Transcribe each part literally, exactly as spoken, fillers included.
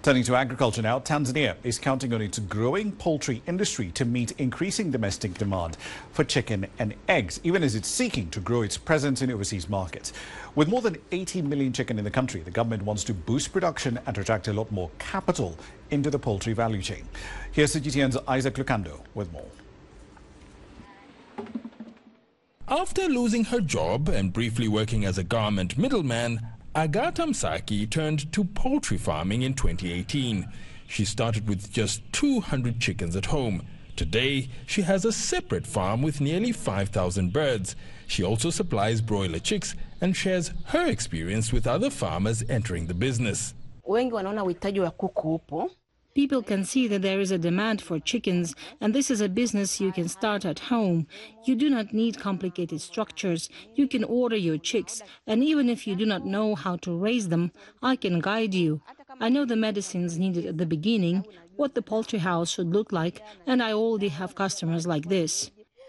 Turning to agriculture now, Tanzania is counting on its growing poultry industry to meet increasing domestic demand for chicken and eggs, even as it's seeking to grow its presence in overseas markets. With more than eighty million chicken in the country, the government wants to boost production and attract a lot more capital into the poultry value chain. Here's C G T N's Isaac Lucando with more. After losing her job and briefly working as a garment middleman, Agatha Msaki turned to poultry farming in twenty eighteen. She started with just two hundred chickens at home. Today, she has a separate farm with nearly five thousand birds. She also supplies broiler chicks and shares her experience with other farmers entering the business. People can see that there is a demand for chickens, and this is a business you can start at home. You do not need complicated structures. You can order your chicks, and even if you do not know how to raise them, I can guide you. I know the medicines needed at the beginning, what the poultry house should look like, and I already have customers like this.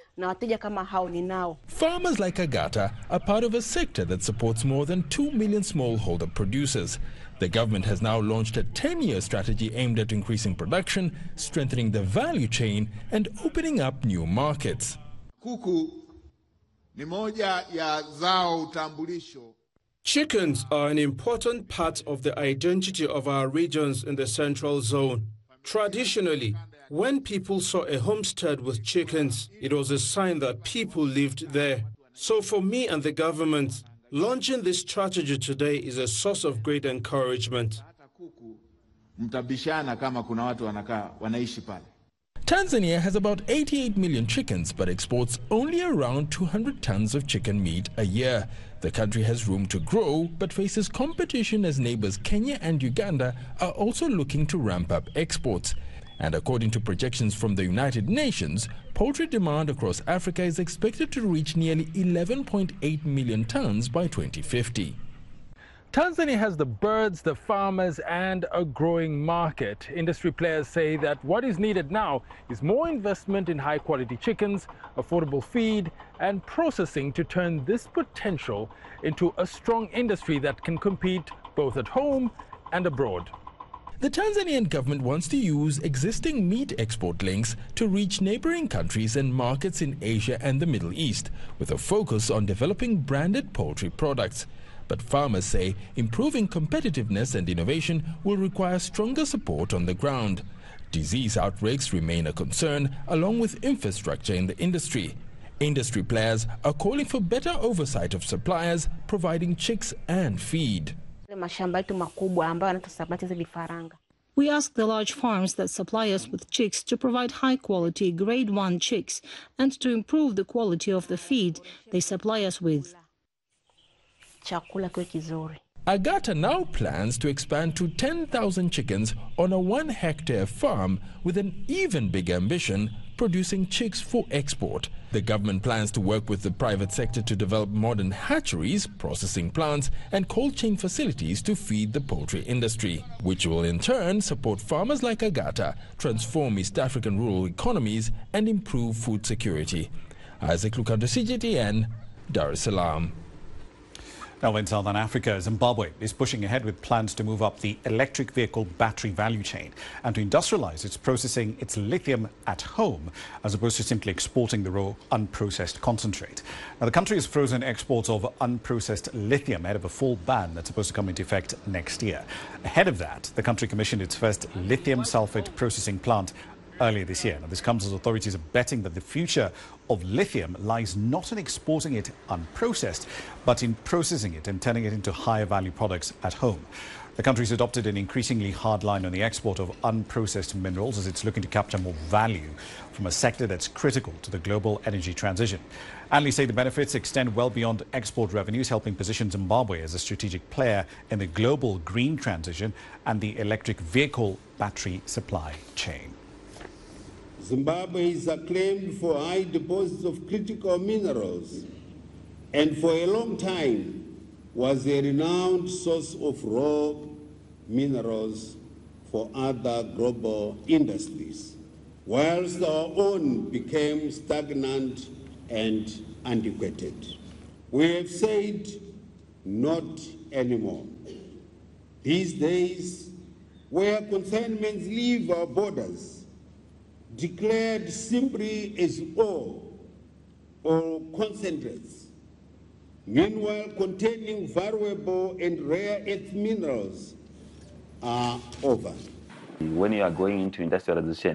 Farmers like Agatha are part of a sector that supports more than two million smallholder producers. The government has now launched a ten-year strategy aimed at increasing production, strengthening the value chain, and opening up new markets. Chickens are an important part of the identity of our regions in the Central Zone. Traditionally, when people saw a homestead with chickens, it was a sign that people lived there. So for me and the government, launching this strategy today is a source of great encouragement. Tanzania has about eighty-eight million chickens but exports only around two hundred tons of chicken meat a year. The country has room to grow but faces competition as neighbors Kenya and Uganda are also looking to ramp up exports. And according to projections from the United Nations, poultry demand across Africa is expected to reach nearly eleven point eight million tons by twenty fifty. Tanzania has the birds, the farmers, and a growing market. Industry players say that what is needed now is more investment in high-quality chickens, affordable feed, and processing to turn this potential into a strong industry that can compete both at home and abroad. The Tanzanian government wants to use existing meat export links to reach neighboring countries and markets in Asia and the Middle East, with a focus on developing branded poultry products. But farmers say improving competitiveness and innovation will require stronger support on the ground. Disease outbreaks remain a concern, along with infrastructure in the industry. Industry players are calling for better oversight of suppliers providing chicks and feed. We ask the large farms that supply us with chicks to provide high-quality grade one chicks and to improve the quality of the feed they supply us with. Agatha now plans to expand to ten thousand chickens on a one-hectare farm with an even bigger ambition, producing chicks for export. The government plans to work with the private sector to develop modern hatcheries, processing plants, and cold chain facilities to feed the poultry industry, which will in turn support farmers like Agatha, transform East African rural economies, and improve food security. Isaac Lucando, C G T N, Dar es Salaam. Now in Southern Africa, Zimbabwe is pushing ahead with plans to move up the electric vehicle battery value chain and to industrialize its processing its lithium at home, as opposed to simply exporting the raw unprocessed concentrate. Now the country has frozen exports of unprocessed lithium ahead of a full ban that's supposed to come into effect next year. Ahead of that, the country commissioned its first lithium sulfate processing plant earlier this year. Now, this comes as authorities are betting that the future of lithium lies not in exporting it unprocessed, but in processing it and turning it into higher value products at home. The country's adopted an increasingly hard line on the export of unprocessed minerals as it's looking to capture more value from a sector that's critical to the global energy transition. Analysts say the benefits extend well beyond export revenues, helping position Zimbabwe as a strategic player in the global green transition and the electric vehicle battery supply chain. Zimbabwe is acclaimed for high deposits of critical minerals and for a long time was a renowned source of raw minerals for other global industries, whilst our own became stagnant and antiquated. We have said not anymore. These days, where consignments leave our borders, declared simply as ore or concentrates, meanwhile containing valuable and rare earth minerals, are over. When you are going into industrialization,